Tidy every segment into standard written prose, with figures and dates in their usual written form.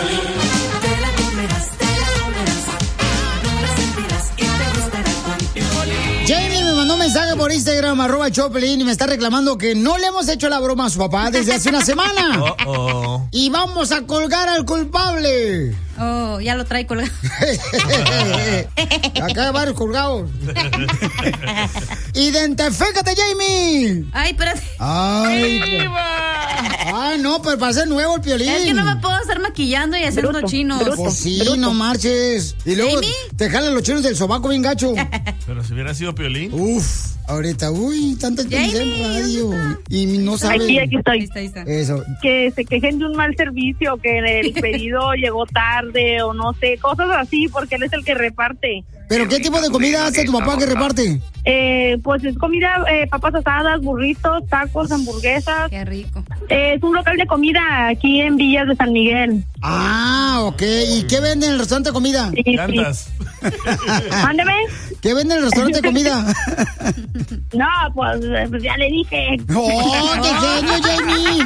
Te la comerás, no la sentirás y te gustará con Piolín. Jamie me mandó un mensaje por Instagram, @Choplin, y me está reclamando que no le hemos hecho la broma a su papá desde hace una semana. Y vamos a colgar al culpable. Oh, ya lo trae colgado. Acá hay varios colgados. ¡Identifícate, Jamie! Ay, espérate. Ay, no, pero para ser nuevo el Piolín. Es que no me puedo estar maquillando y hacer unos chinos. Pues sí, no marches. Y luego ¿Jamie? te jalan los chinos del sobaco bien gacho. Pero si hubiera sido Piolín. Uf, ahorita, tanta experiencia en radio. Y no saben. Aquí estoy. Ahí está. Eso. Que se quejen de un mal servicio, que el pedido llegó tarde o no sé, cosas así, porque él es el que reparte. ¿Pero qué tipo de comida hace tu papá que reparte? Pues es comida, papas asadas, burritos, tacos, hamburguesas. Qué rico. Es un local de comida aquí en Villas de San Miguel. Ah, ok. ¿Y qué vende en el restaurante de comida? Sí. Llantas. Mándeme. ¿Qué vende en el restaurante de comida? No, pues ya le dije. ¡Oh, qué genio, Jamie!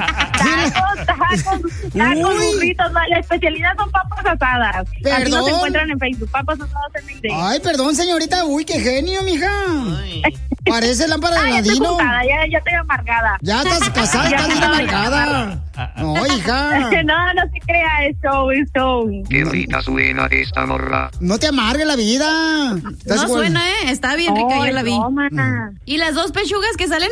Tacos, burritos. La especialidad son papas asadas. ¿Perdón? Así nos encuentran en Facebook, papas asadas en el Ay, perdón, señorita. Uy, qué genio, mija. Parece lámpara de ya estoy Aladino. juntada, ya estoy amargada. Ya estás casada, estás bien amargada. No, hija. No se crea, es show. Qué rica suena esta morra. No te amargue la vida. No suena, está bien rica, yo la vi. No, mana. Y las dos pechugas que salen